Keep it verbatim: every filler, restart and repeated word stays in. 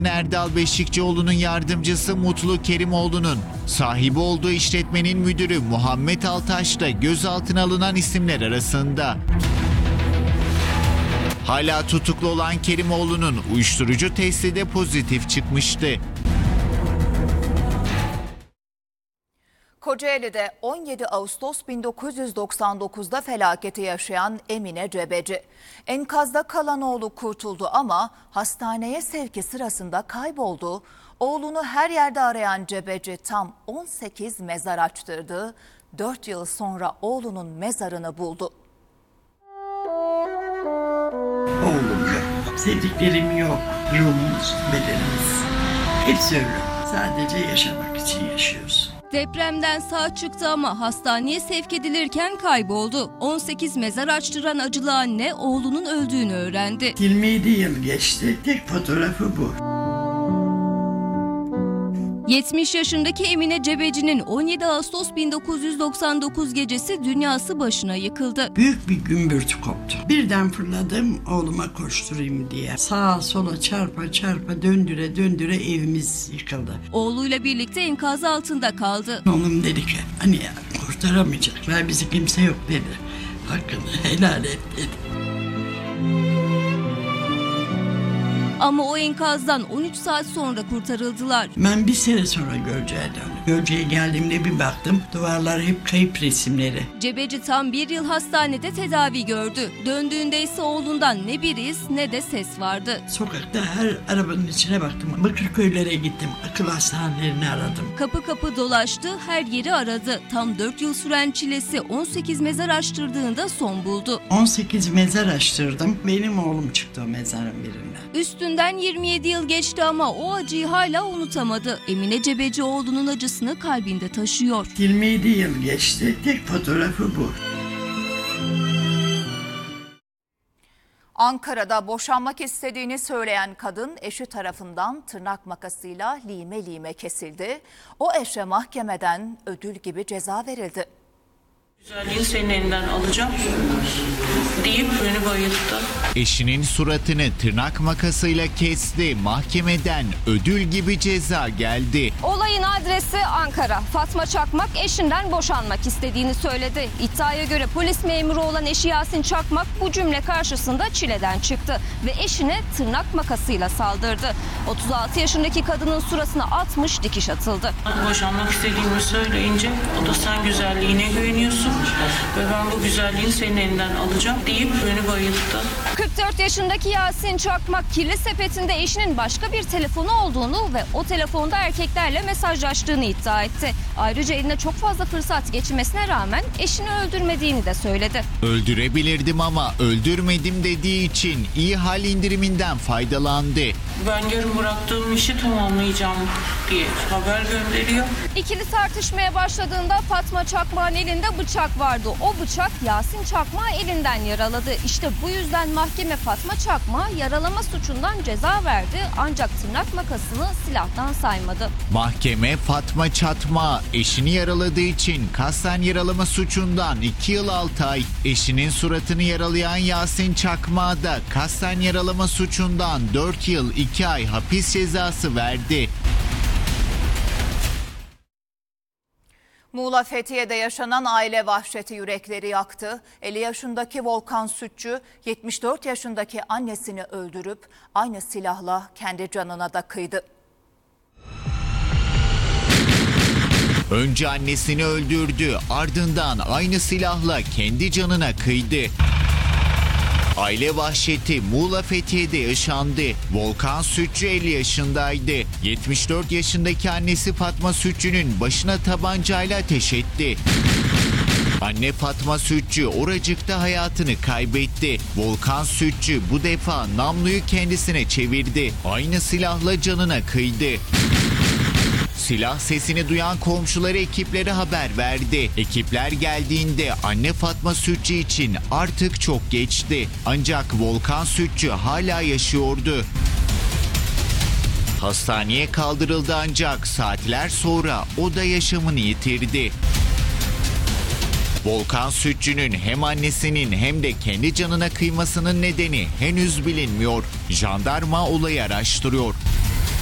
Erdal Beşikçioğlu'nun yardımcısı Mutlu Kerimoğlu'nun sahibi olduğu işletmenin müdürü Muhammed Altaş da gözaltına alınan isimler arasında. Hala tutuklu olan Kerimoğlu'nun uyuşturucu testi de pozitif çıkmıştı. Kocaeli'de on yedi Ağustos bin dokuz yüz doksan dokuz'da felaketi yaşayan Emine Cebeci. Enkazda kalan oğlu kurtuldu ama hastaneye sevki sırasında kayboldu. Oğlunu her yerde arayan Cebeci tam on sekiz mezar açtırdı. dört yıl sonra oğlunun mezarını buldu. Oğlum yok, sevdiklerim yok, ruhumuz, bedenimiz. Hepsi ölüm. Sadece yaşamak için yaşıyoruz. Depremden sağ çıktı ama hastaneye sevk edilirken kayboldu. on sekiz mezar açtıran acılı anne oğlunun öldüğünü öğrendi. yirmi yedi yıl geçti. Tek fotoğrafı bu. yetmiş yaşındaki Emine Cebeci'nin on yedi Ağustos bin dokuz yüz doksan dokuz gecesi dünyası başına yıkıldı. Büyük bir gümbürtü koptu. Birden fırladım oğluma koşturayım diye. Sağa sola çarpa çarpa döndüre döndüre evimiz yıkıldı. Oğluyla birlikte enkaz altında kaldı. Oğlum dedi ki hani ya kurtaramayacaklar, bizi kimse yok dedi. Hakkını helal et dedi. Ama o enkazdan on üç saat sonra kurtarıldılar. Ben bir sene sonra Gölce'ye döndüm. Gölce'ye geldiğimde bir baktım, duvarlar hep kayıp resimleri. Cebeci tam bir yıl hastanede tedavi gördü. Döndüğünde ise oğlundan ne bir iz ne de ses vardı. Sokakta her arabanın içine baktım. Bakırköylere gittim, akıl hastanelerini aradım. Kapı kapı dolaştı, her yeri aradı. Tam dört yıl süren çilesi on sekiz mezar açtırdığında son buldu. on sekiz mezar açtırdım. Benim oğlum çıktı o mezarın birinden. Üstünden yirmi yedi yıl geçti ama o acıyı hala unutamadı. Emine Cebeci oğlunun acısını kalbinde taşıyor. yirmi yedi yıl geçti. Tek fotoğrafı bu. Ankara'da boşanmak istediğini söyleyen kadın eşi tarafından tırnak makasıyla lime lime kesildi. O eşe mahkemeden ödül gibi ceza verildi. Güzelliği senin elinden alacağım deyip beni bayılttı. Eşinin suratını tırnak makasıyla kesti. Mahkemeden ödül gibi ceza geldi. Olayın adresi Ankara. Fatma Çakmak eşinden boşanmak istediğini söyledi. İddiaya göre polis memuru olan eşi Yasin Çakmak bu cümle karşısında çileden çıktı ve eşine tırnak makasıyla saldırdı. otuz altı yaşındaki kadının suratına altmış dikiş atıldı. Boşanmak istediğimi söyleyince o da sen güzelliğine güveniyorsun ve ben bu güzelliğini senin elinden alacağım deyip beni bayılttı. kırk dört yaşındaki Yasin Çakmak kirli sepetinde eşinin başka bir telefonu olduğunu ve o telefonda erkeklerle mesajlaştığını iddia etti. Ayrıca eline çok fazla fırsat geçirmesine rağmen eşini öldürmediğini de söyledi. Öldürebilirdim ama öldürmedim dediği için iyi hal indiriminden faydalandı. Ben yarın bıraktığım işi tamamlayacağım diye haber gönderiyor. İkili tartışmaya başladığında Fatma Çakmak'ın elinde bıçak vardı. O bıçak Yasin Çakmak'ı elinden yaraladı. İşte bu yüzden mahkeme Fatma Çakmak'a yaralama suçundan ceza verdi ancak tırnak makasını silahtan saymadı. Mahkeme Fatma Çatma eşini yaraladığı için kasten yaralama suçundan iki yıl altı ay, eşinin suratını yaralayan Yasin Çakmak'a da kasten yaralama suçundan dört yıl iki ay hapis cezası verdi. Muğla Fethiye'de yaşanan aile vahşeti yürekleri yaktı. elli yaşındaki Volkan Sütçü, yetmiş dört yaşındaki annesini öldürüp aynı silahla kendi canına da kıydı. Önce annesini öldürdü, ardından aynı silahla kendi canına kıydı. Aile vahşeti Muğla Fethiye'de yaşandı. Volkan Sütçü elli yaşındaydı. yetmiş dört yaşındaki annesi Fatma Sütçü'nün başına tabancayla ateş etti. Anne Fatma Sütçü oracıkta hayatını kaybetti. Volkan Sütçü bu defa namluyu kendisine çevirdi. Aynı silahla canına kıydı. Silah sesini duyan komşuları ekiplere haber verdi. Ekipler geldiğinde anne Fatma Sütçü için artık çok geçti. Ancak Volkan Sütçü hala yaşıyordu. Hastaneye kaldırıldı ancak saatler sonra o da yaşamını yitirdi. Volkan Sütçü'nün hem annesinin hem de kendi canına kıymasının nedeni henüz bilinmiyor. Jandarma olayı araştırıyor.